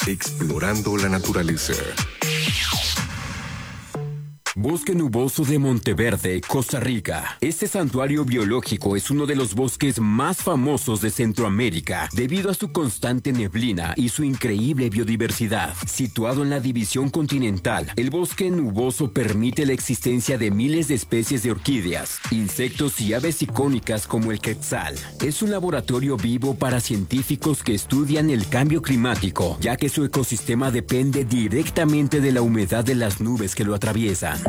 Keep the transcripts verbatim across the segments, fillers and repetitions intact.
Explorando la naturaleza. Bosque nuboso de Monteverde, Costa Rica. Este santuario biológico es uno de los bosques más famosos de Centroamérica debido a su constante neblina y su increíble biodiversidad. Situado en la división continental, el bosque nuboso permite la existencia de miles de especies de orquídeas, insectos y aves icónicas como el quetzal. Es un laboratorio vivo para científicos que estudian el cambio climático, ya que su ecosistema depende directamente de la humedad de las nubes que lo atraviesan.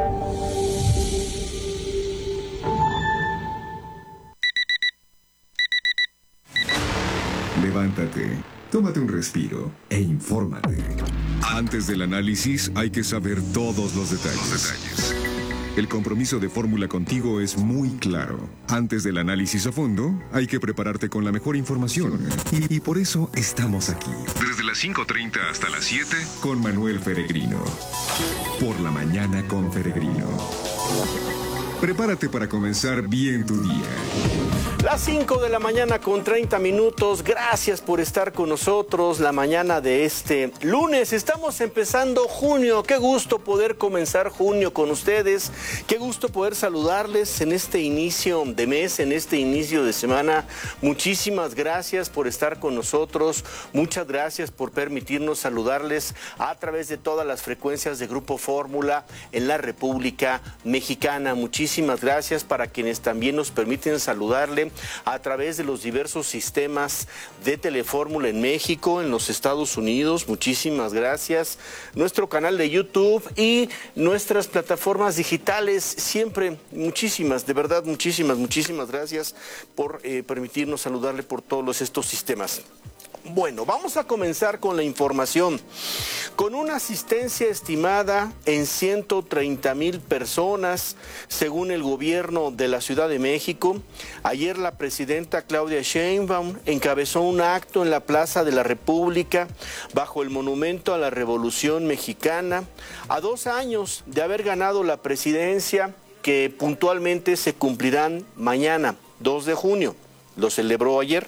Levántate, tómate un respiro e infórmate. Antes del análisis hay que saber todos los detalles. Los detalles. El compromiso de Fórmula contigo es muy claro. Antes del análisis a fondo, hay que prepararte con la mejor información. Y, y por eso estamos aquí. Desde las cinco treinta hasta las siete, con Manuel Feregrino. Por la mañana con Feregrino. Prepárate para comenzar bien tu día. Las cinco de la mañana con treinta minutos. Gracias por estar con nosotros la mañana de este lunes. Estamos empezando junio. Qué gusto poder comenzar junio con ustedes. Qué gusto poder saludarles en este inicio de mes, en este inicio de semana. Muchísimas gracias por estar con nosotros. Muchas gracias por permitirnos saludarles a través de todas las frecuencias de Grupo Fórmula en la República Mexicana. Muchísimas gracias para quienes también nos permiten saludarle a través de los diversos sistemas de Telefórmula en México, en los Estados Unidos. Muchísimas gracias. Nuestro canal de YouTube y nuestras plataformas digitales, siempre muchísimas, de verdad, muchísimas, muchísimas gracias por eh, permitirnos saludarle por todos estos sistemas. Bueno, vamos a comenzar con la información. Con una asistencia estimada en ciento treinta mil personas, según el gobierno de la Ciudad de México, ayer la presidenta Claudia Sheinbaum encabezó un acto en la Plaza de la República bajo el Monumento a la Revolución Mexicana, a dos años de haber ganado la presidencia, que puntualmente se cumplirán mañana, dos de junio. Lo celebró ayer.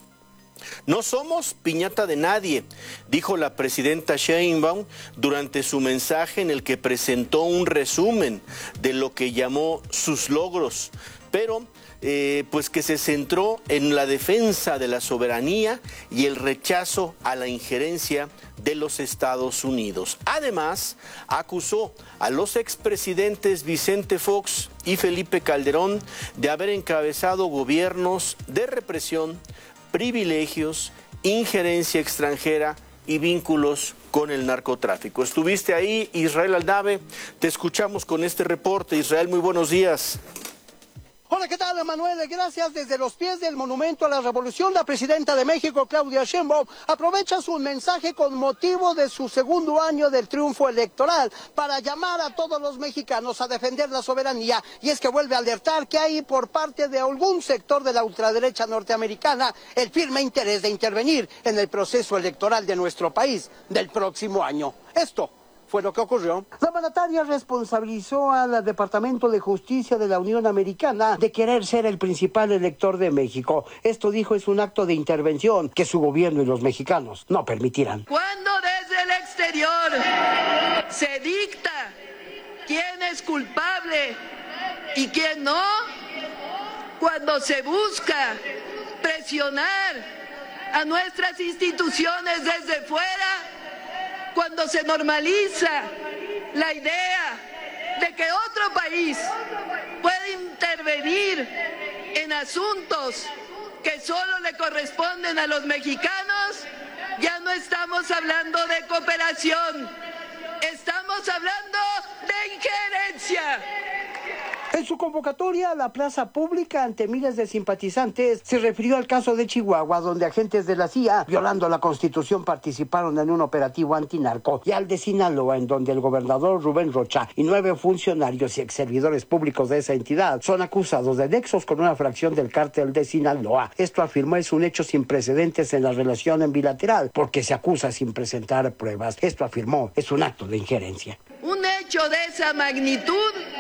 No somos piñata de nadie, dijo la presidenta Sheinbaum durante su mensaje en el que presentó un resumen de lo que llamó sus logros, pero eh, pues que se centró en la defensa de la soberanía y el rechazo a la injerencia de los Estados Unidos. Además, acusó a los expresidentes Vicente Fox y Felipe Calderón de haber encabezado gobiernos de represión, privilegios, injerencia extranjera y vínculos con el narcotráfico. Estuviste ahí, Israel Aldave, te escuchamos con este reporte. Israel, muy buenos días. Hola, ¿qué tal, Manuel? Gracias. Desde los pies del Monumento a la Revolución, la presidenta de México, Claudia Sheinbaum, aprovecha su mensaje con motivo de su segundo año del triunfo electoral para llamar a todos los mexicanos a defender la soberanía. Y es que vuelve a alertar que hay por parte de algún sector de la ultraderecha norteamericana el firme interés de intervenir en el proceso electoral de nuestro país del próximo año. Esto fue lo que ocurrió. La mandataria responsabilizó al Departamento de Justicia de la Unión Americana de querer ser el principal elector de México. Esto, dijo, es un acto de intervención que su gobierno y los mexicanos no permitirán. Cuando desde el exterior se dicta quién es culpable y quién no, cuando se busca presionar a nuestras instituciones desde fuera, cuando se normaliza la idea de que otro país puede intervenir en asuntos que solo le corresponden a los mexicanos, ya no estamos hablando de cooperación, estamos hablando de injerencia. En su convocatoria a la plaza pública ante miles de simpatizantes, se refirió al caso de Chihuahua, donde agentes de la C I A, violando la Constitución, participaron en un operativo antinarco, y al de Sinaloa, en donde el gobernador Rubén Rocha y nueve funcionarios y exservidores públicos de esa entidad son acusados de nexos con una fracción del cártel de Sinaloa. Esto, afirmó, es un hecho sin precedentes en la relación en bilateral, porque se acusa sin presentar pruebas. Esto, afirmó, es un acto de injerencia. Un hecho de esa magnitud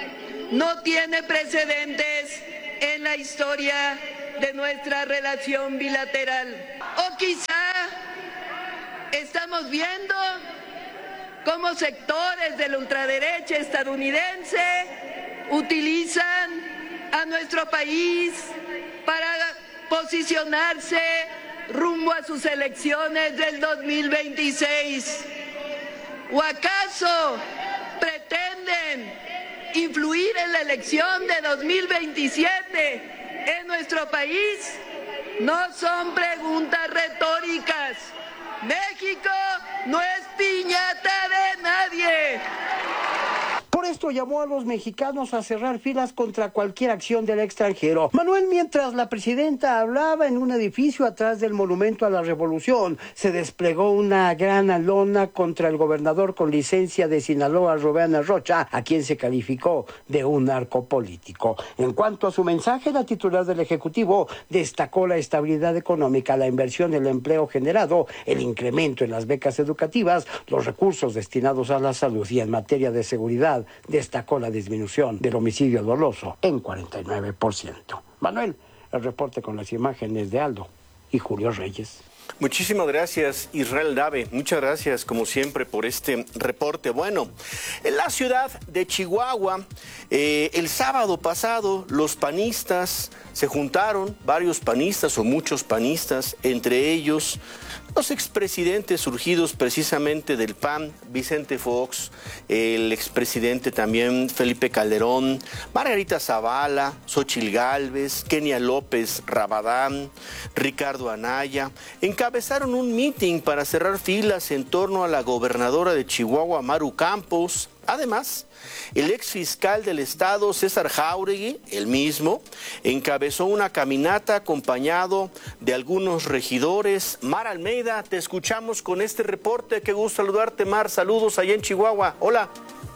no tiene precedentes en la historia de nuestra relación bilateral. O quizá estamos viendo cómo sectores de la ultraderecha estadounidense utilizan a nuestro país para posicionarse rumbo a sus elecciones del dos mil veintiséis. ¿O acaso pretenden influir en la elección de dos mil veintisiete en nuestro país? No son preguntas retóricas. México no es piñata de nadie. Por esto llamó a los mexicanos a cerrar filas contra cualquier acción del extranjero. Manuel, mientras la presidenta hablaba en un edificio atrás del Monumento a la Revolución, se desplegó una gran lona contra el gobernador con licencia de Sinaloa, Rubén Rocha, a quien se calificó de un narcopolítico. En cuanto a su mensaje, la titular del Ejecutivo destacó la estabilidad económica, la inversión, el empleo generado, el incremento en las becas educativas, los recursos destinados a la salud y en materia de seguridad, destacó la disminución del homicidio doloso en cuarenta y nueve por ciento. Manuel, el reporte con las imágenes de Aldo y Julio Reyes. Muchísimas gracias, Israel Dave. Muchas gracias, como siempre, por este reporte. Bueno, en la ciudad de Chihuahua, eh, el sábado pasado, los panistas se juntaron, varios panistas o muchos panistas, entre ellos los expresidentes surgidos precisamente del P A N, Vicente Fox, el expresidente también Felipe Calderón, Margarita Zavala, Xóchitl Gálvez, Kenia López Rabadán, Ricardo Anaya, encabezaron un mitin para cerrar filas en torno a la gobernadora de Chihuahua, Maru Campos. Además, el ex fiscal del estado, César Jáuregui, el mismo, encabezó una caminata acompañado de algunos regidores. Mar Almeida, te escuchamos con este reporte. Qué gusto saludarte, Mar. Saludos allá en Chihuahua. Hola.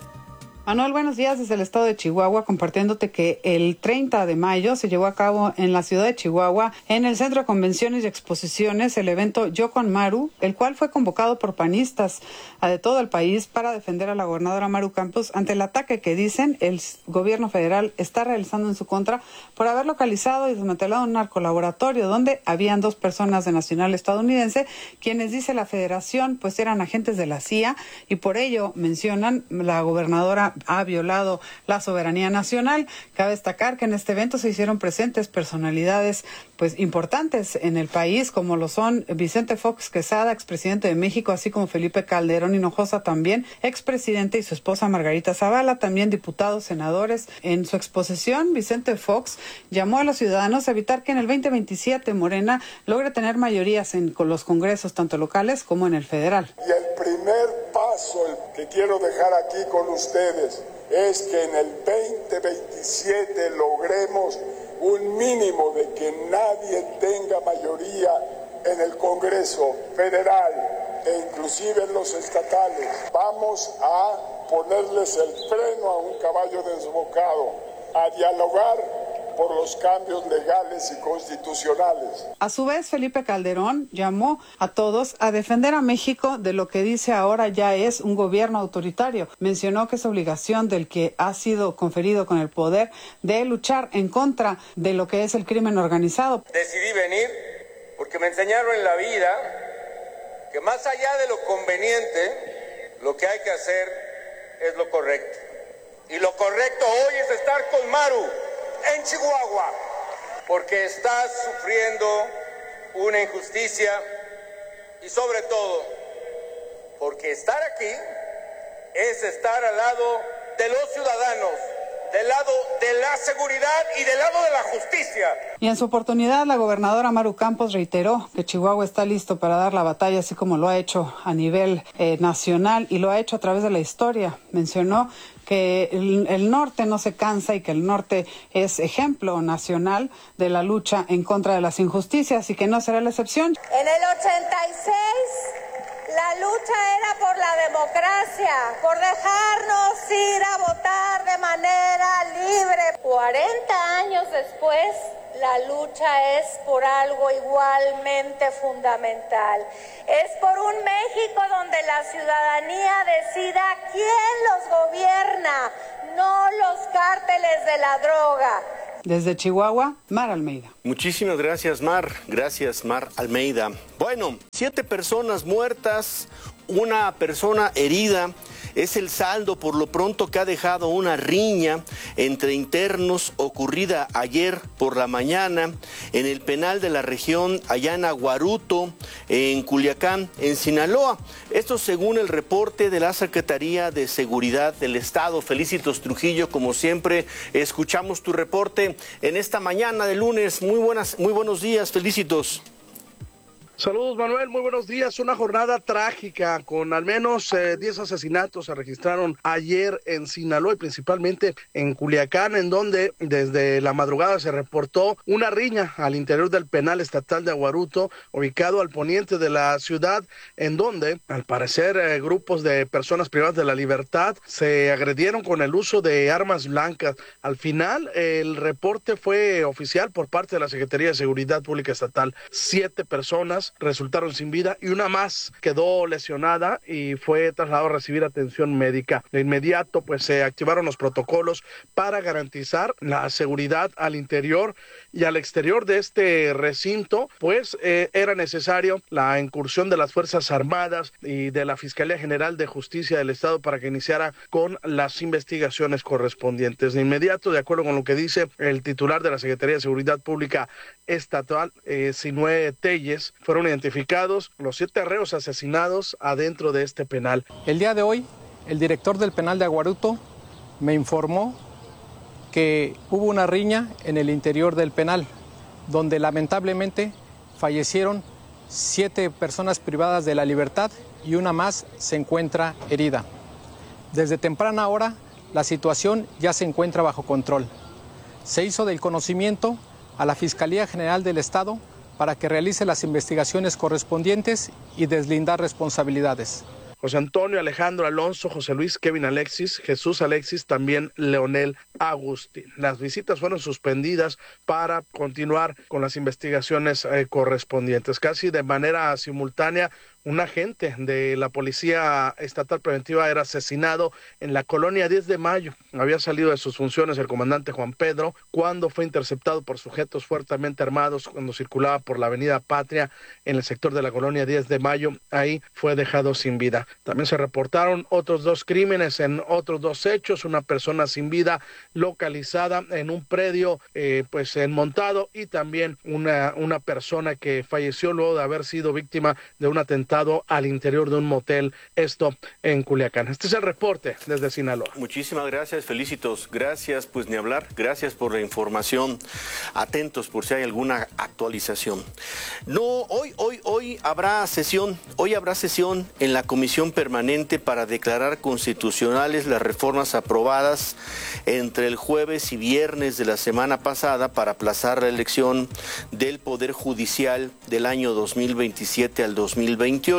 Manuel, buenos días desde el estado de Chihuahua, compartiéndote que el treinta de mayo se llevó a cabo en la ciudad de Chihuahua, en el Centro de Convenciones y Exposiciones, el evento Yo con Maru, el cual fue convocado por panistas de todo el país para defender a la gobernadora Maru Campos ante el ataque que dicen el gobierno federal está realizando en su contra por haber localizado y desmantelado un narcolaboratorio donde habían dos personas de nacional estadounidense, quienes dice la federación pues eran agentes de la C I A y por ello mencionan la gobernadora ha violado la soberanía nacional. Cabe destacar que en este evento se hicieron presentes personalidades pues importantes en el país, como lo son Vicente Fox Quesada, expresidente de México, así como Felipe Calderón Hinojosa, también expresidente, y su esposa Margarita Zavala, también diputados, senadores. En su exposición, Vicente Fox llamó a los ciudadanos a evitar que en el veinte veintisiete Morena logre tener mayorías en con los congresos, tanto locales como en el federal. Y el primer paso el que quiero dejar aquí con ustedes es que en el veinte veintisiete logremos un mínimo de que nadie tenga mayoría en el Congreso Federal e inclusive en los estatales. Vamos a ponerles el freno a un caballo desbocado, a dialogar por los cambios legales y constitucionales. A su vez, Felipe Calderón llamó a todos a defender a México de lo que dice ahora ya es un gobierno autoritario. Mencionó que es obligación del que ha sido conferido con el poder de luchar en contra de lo que es el crimen organizado. Decidí venir porque me enseñaron en la vida que más allá de lo conveniente, lo que hay que hacer es lo correcto. Y lo correcto hoy es estar con Maru en Chihuahua, porque estás sufriendo una injusticia y sobre todo porque estar aquí es estar al lado de los ciudadanos, del lado de la seguridad y del lado de la justicia. Y en su oportunidad, la gobernadora Maru Campos reiteró que Chihuahua está listo para dar la batalla, así como lo ha hecho a nivel eh, nacional y lo ha hecho a través de la historia. Mencionó que el, el norte no se cansa y que el norte es ejemplo nacional de la lucha en contra de las injusticias y que no será la excepción. En el ochenta y seis la lucha era por la democracia, por dejarnos ir a votar de manera libre. cuarenta años después, la lucha es por algo igualmente fundamental. Es por un México donde la ciudadanía decida quién los gobierna, no los cárteles de la droga. Desde Chihuahua, Mar Almeida. Muchísimas gracias, Mar. Gracias, Mar Almeida. Bueno, siete personas muertas, una persona herida. Es el saldo por lo pronto que ha dejado una riña entre internos ocurrida ayer por la mañana en el penal de la región allá en Aguaruto, en Culiacán, en Sinaloa. Esto según el reporte de la Secretaría de Seguridad del Estado. Felicitos Trujillo, como siempre, escuchamos tu reporte en esta mañana de lunes. Muy buenas, muy buenos días, Felicitos. Saludos, Manuel, muy buenos días. Una jornada trágica con al menos eh, diez asesinatos se registraron ayer en Sinaloa y principalmente en Culiacán, en donde desde la madrugada se reportó una riña al interior del penal estatal de Aguaruto, ubicado al poniente de la ciudad, en donde al parecer eh, grupos de personas privadas de la libertad se agredieron con el uso de armas blancas. Al final, eh, el reporte fue oficial por parte de la Secretaría de Seguridad Pública Estatal. Siete personas resultaron sin vida y una más quedó lesionada y fue trasladado a recibir atención médica. De inmediato pues se activaron los protocolos para garantizar la seguridad al interior y al exterior de este recinto, pues eh, era necesario la incursión de las Fuerzas Armadas y de la Fiscalía General de Justicia del Estado para que iniciara con las investigaciones correspondientes. De inmediato, de acuerdo con lo que dice el titular de la Secretaría de Seguridad Pública Estatal, eh, Sinué Telles, fueron identificados los siete reos asesinados adentro de este penal. El día de hoy, el director del penal de Aguaruto me informó que hubo una riña en el interior del penal, donde lamentablemente fallecieron siete personas privadas de la libertad y una más se encuentra herida. Desde temprana hora, la situación ya se encuentra bajo control. Se hizo del conocimiento a la Fiscalía General del Estado para que realice las investigaciones correspondientes y deslindar responsabilidades. José Antonio, Alejandro, Alonso, José Luis, Kevin Alexis, Jesús Alexis, también Leonel Agustín. Las visitas fueron suspendidas para continuar con las investigaciones eh, correspondientes. Casi de manera simultánea, un agente de la Policía Estatal Preventiva era asesinado en la colonia diez de mayo. Había salido de sus funciones el comandante Juan Pedro cuando fue interceptado por sujetos fuertemente armados cuando circulaba por la avenida Patria en el sector de la colonia diez de mayo. Ahí fue dejado sin vida. También se reportaron otros dos crímenes en otros dos hechos. Una persona sin vida localizada en un predio eh, pues enmontado y también una, una persona que falleció luego de haber sido víctima de un atentado al interior de un motel, esto en Culiacán. Este es el reporte desde Sinaloa. Muchísimas gracias, Felicitos. Gracias, pues ni hablar. Gracias por la información. Atentos por si hay alguna actualización. No, hoy, hoy, hoy habrá sesión. Hoy habrá sesión en la Comisión Permanente para declarar constitucionales las reformas aprobadas entre el jueves y viernes de la semana pasada para aplazar la elección del Poder Judicial del año dos mil veintisiete al dos mil veintiocho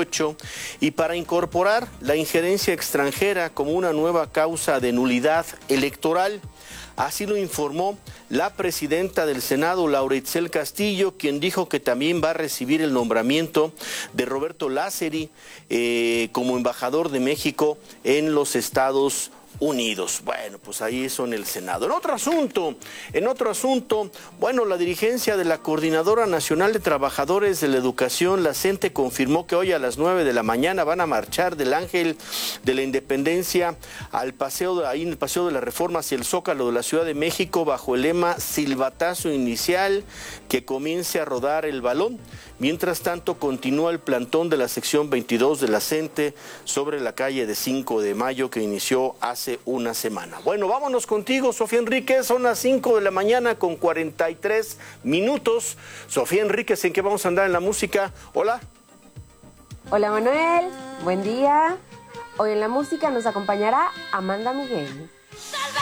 y para incorporar la injerencia extranjera como una nueva causa de nulidad electoral. Así lo informó la presidenta del Senado, Laura Itzel Castillo, quien dijo que también va a recibir el nombramiento de Roberto Lázari eh, como embajador de México en los Estados Unidos. Bueno, pues ahí eso en el Senado. En otro asunto, en otro asunto, bueno, la dirigencia de la Coordinadora Nacional de Trabajadores de la Educación, la CENTE, confirmó que hoy a las nueve de la mañana van a marchar del Ángel de la Independencia al paseo, ahí en el Paseo de la Reforma hacia el Zócalo de la Ciudad de México bajo el lema Silbatazo Inicial, que comience a rodar el balón. Mientras tanto, continúa el plantón de la sección veintidós de la CENTE sobre la calle de cinco de mayo que inició hace una semana. Bueno, vámonos contigo, Sofía Enríquez. Son las cinco de la mañana con cuarenta y tres minutos. Sofía Enríquez, ¿en qué vamos a andar en la música? Hola. Hola, Manuel. Buen día. Hoy en la música nos acompañará Amanda Miguel.